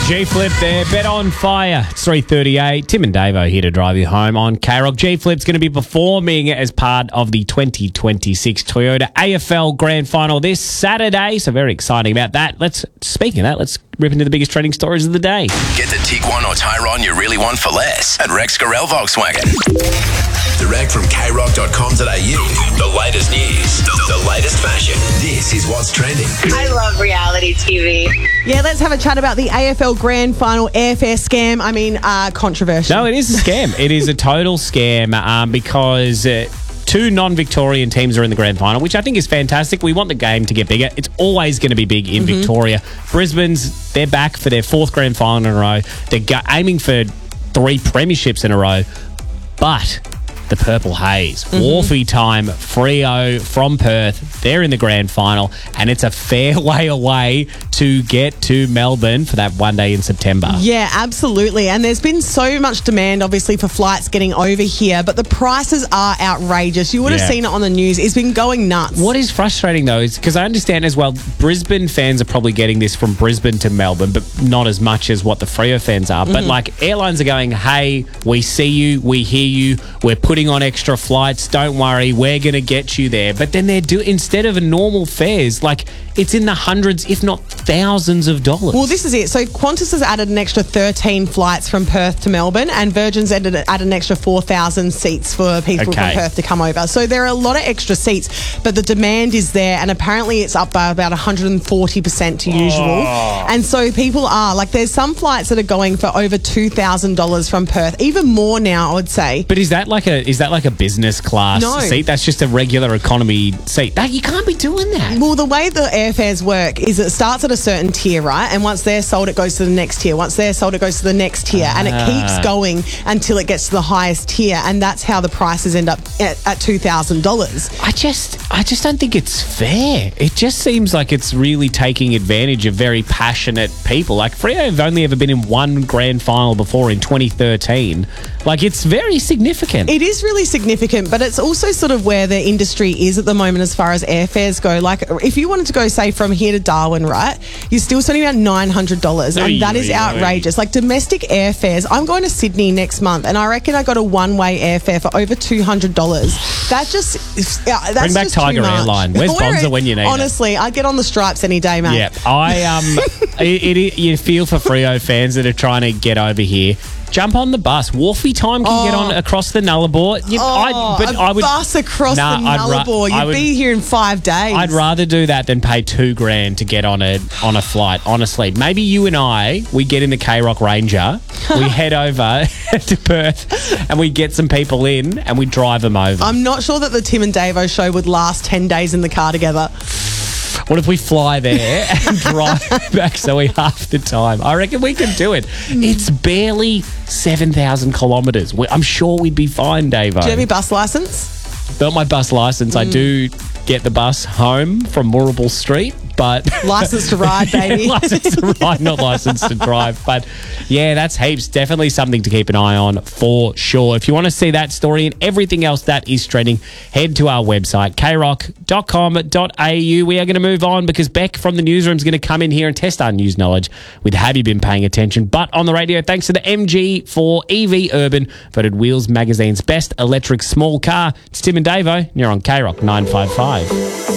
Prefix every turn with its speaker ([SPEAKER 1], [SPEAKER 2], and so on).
[SPEAKER 1] G-Flip there, Bet on Fire. It's 3:38. Tim and Davo here to drive you home on K-Rock. G-Flip's going to be performing as part of the 2026 Toyota AFL Grand Final this Saturday, so very exciting about that. Speaking of that, let's rip into the biggest trending stories of the day.
[SPEAKER 2] Get the Tiguan or Tyron you really want for less at Rex Gorell Volkswagen. Direct from krock.com.au. The latest news, the latest fashion. This is what's trending.
[SPEAKER 3] I love reality TV.
[SPEAKER 4] Yeah, let's have a chat about the AFL Grand Final airfare scam. Controversial.
[SPEAKER 1] No, it is a scam. It is a total scam because two non-Victorian teams are in the grand final, which I think is fantastic. We want the game to get bigger. It's always going to be big in Victoria. They're back for their fourth grand final in a row. They're aiming for 3 premierships in a row. But the Purple Haze, Wharfie time, Freo from Perth, they're in the grand final, and it's a fair way away to get to Melbourne for that one day in September.
[SPEAKER 4] Yeah, absolutely. And there's been so much demand, obviously, for flights getting over here, but the prices are outrageous. You would have seen it on the news. It's been going nuts.
[SPEAKER 1] What is frustrating, though, is because I understand as well, Brisbane fans are probably getting this from Brisbane to Melbourne, but not as much as what the Freo fans are. But, airlines are going, hey, we see you, we hear you, we're putting on extra flights, don't worry, we're going to get you there. But then instead of a normal fares, it's in the hundreds, if not thousands of dollars.
[SPEAKER 4] Well, this is it. So Qantas has added an extra 13 flights from Perth to Melbourne, and Virgin's added an extra 4,000 seats for people from Perth to come over. So there are a lot of extra seats, but the demand is there, and apparently it's up by about 140% to usual. And so people are, there's some flights that are going for over $2,000 from Perth, even more now, I would say.
[SPEAKER 1] But is that like a business class seat? That's just a regular economy seat. You can't be doing that.
[SPEAKER 4] Well, the way the airfares work is it starts at a certain tier, right? And once they're sold, it goes to the next tier. Once they're sold, it goes to the next tier. And it keeps going until it gets to the highest tier. And that's how the prices end up at $2,000.
[SPEAKER 1] I just don't think it's fair. It just seems like it's really taking advantage of very passionate people. Freo have only ever been in one grand final before in 2013. It's very significant.
[SPEAKER 4] It is really significant, but it's also sort of where the industry is at the moment as far as airfares go. If you wanted to go, say, from here to Darwin, right, you're still spending about $900, and that is outrageous. Domestic airfares, I'm going to Sydney next month, and I reckon I got a one-way airfare for over $200. That's
[SPEAKER 1] Bring back Tiger Airline. Where's Bonza when you need
[SPEAKER 4] Honestly, I'd get on the stripes any day, mate.
[SPEAKER 1] Yeah, you feel for Freo fans that are trying to get over here. Jump on the bus. Wharfie time can get on across the Nullarbor.
[SPEAKER 4] Bus across the Nullarbor. You'd be here in 5 days.
[SPEAKER 1] I'd rather do that than pay $2,000 to get on a flight, honestly. Maybe you and we get in the K-Rock Ranger, we head over to Perth, and we get some people in, and we drive them over.
[SPEAKER 4] I'm not sure that the Tim and Davo show would last 10 days in the car together.
[SPEAKER 1] What if we fly there and drive back so we half the time? I reckon we can do it. It's barely 7,000 kilometres. I'm sure we'd be fine, Davo.
[SPEAKER 4] Do you have your bus licence?
[SPEAKER 1] Got my bus licence. I do get the bus home from Moorabool Street, but...
[SPEAKER 4] Licence to ride, baby.
[SPEAKER 1] Licence to ride, not licence to drive. But yeah, that's heaps. Definitely something to keep an eye on for sure. If you want to see that story and everything else that is trending, head to our website, krock.com.au. We are going to move on because Beck from the newsroom is going to come in here and test our news knowledge with Have You Been Paying Attention? But on the radio, thanks to the MG4 EV Urban, voted Wheels Magazine's best electric small car. It's Tim and Davo, and you're on K-Rock 955.